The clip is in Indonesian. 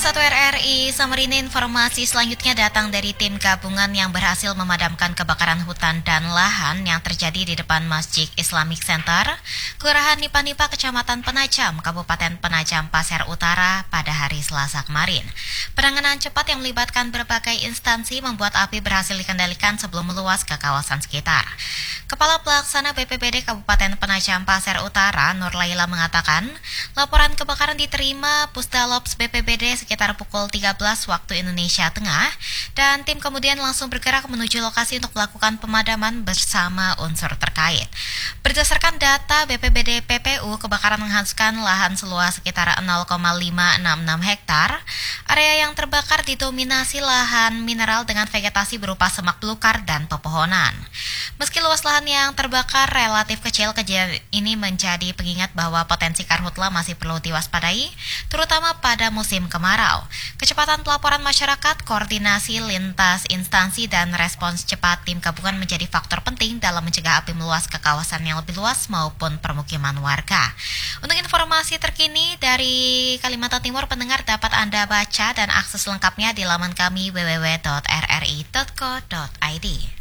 1 RRI Samarinda, informasi selanjutnya datang dari tim gabungan yang berhasil memadamkan kebakaran hutan dan lahan yang terjadi di depan Masjid Islamic Center, Kelurahan Nipa-Nipa, Kecamatan Penajam, Kabupaten Penajam Pasir Utara pada hari Selasa kemarin. Penanganan cepat yang melibatkan berbagai instansi membuat api berhasil dikendalikan sebelum meluas ke kawasan sekitar. Kepala Pelaksana BPBD Kabupaten Penajam Pasir Utara, Nur Laila, mengatakan, laporan kebakaran diterima Pusdalops BPBD sekitar pukul 13 waktu Indonesia Tengah, dan tim kemudian langsung bergerak menuju lokasi untuk melakukan pemadaman bersama unsur terkait. Berdasarkan data BPBD PPU, kebakaran menghanguskan lahan seluas sekitar 0,566 hektar. Area yang terbakar didominasi lahan mineral dengan vegetasi berupa semak belukar dan pepohonan. Meski luas lahan yang terbakar relatif kecil, kejadian ini menjadi pengingat bahwa potensi karhutla masih perlu diwaspadai, terutama pada musim kemarau. Kecepatan pelaporan masyarakat, koordinasi lintas instansi, dan respons cepat tim gabungan menjadi faktor penting dalam mencegah api meluas ke kawasan yang lebih luas maupun permukiman warga. Untuk informasi terkini dari Kalimantan Timur, pendengar dapat Anda baca dan akses lengkapnya di laman kami www.rri.co.id.